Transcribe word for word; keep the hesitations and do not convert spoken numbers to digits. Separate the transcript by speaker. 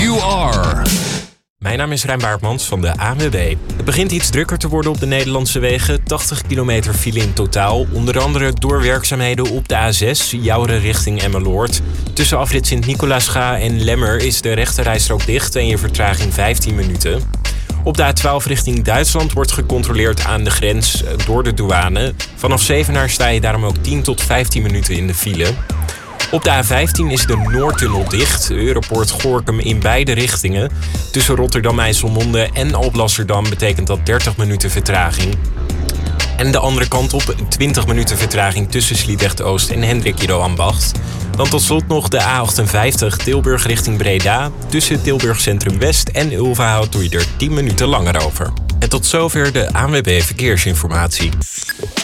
Speaker 1: you are.
Speaker 2: Mijn naam is Rijn Baartmans van de A N W B. Het begint iets drukker te worden op de Nederlandse wegen. tachtig kilometer file in totaal. Onder andere door werkzaamheden op de A zes, Jouren richting Emmeloord. Tussen afrit Sint-Nicolaasga en Lemmer is de rechterrijstrook dicht en je vertraging vijftien minuten. Op de A twaalf richting Duitsland wordt gecontroleerd aan de grens door de douane. Vanaf Zevenaar sta je daarom ook tien tot vijftien minuten in de file. Op de A vijftien is de Noordtunnel dicht, Europoort Gorinchem in beide richtingen. Tussen Rotterdam-IJsselmonde en Alblasserdam betekent dat dertig minuten vertraging. En de andere kant op twintig minuten vertraging tussen Sliedrecht-Oost en Hendrik Ido Ambacht. Dan tot slot nog de A achtenvijftig Tilburg richting Breda. Tussen Tilburg Centrum West en Ulvahout doe je er tien minuten langer over. En tot zover de A N W B Verkeersinformatie.